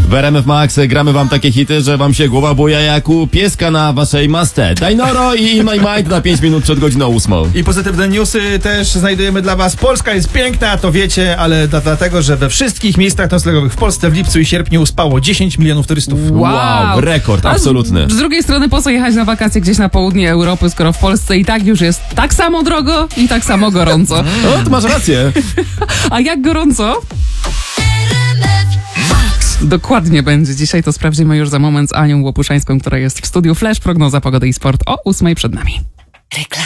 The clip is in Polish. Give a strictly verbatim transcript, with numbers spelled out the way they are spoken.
W R M F Max gramy wam takie hity, że wam się głowa buja jak u pieska na waszej masce. Dajnoro i In My Mind na pięć minut przed godziną ósmą. I pozytywne newsy też znajdujemy dla was. Polska jest piękna, to wiecie, ale to dlatego, że we wszystkich miejscach noclegowych w Polsce w lipcu i sierpniu uspało dziesięć milionów turystów. Wow, wow rekord, A absolutny. Z, z drugiej strony po co jechać na wakacje gdzieś na południe Europy, skoro w Polsce i tak już jest tak samo drogo i tak samo gorąco. No, to masz rację. A jak gorąco? Dokładnie będzie. Dzisiaj to sprawdzimy już za moment z Anią Łopuszańską, która jest w studiu Flash. Prognoza pogody i sport o ósmej przed nami. Reklama.